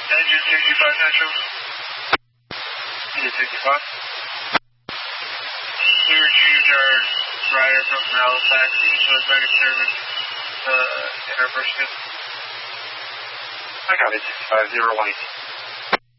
Engine 65 Central. Engine 65. We retrieved our rider from Halifax, East West Medic Service, in our first shift. I got it, 5018.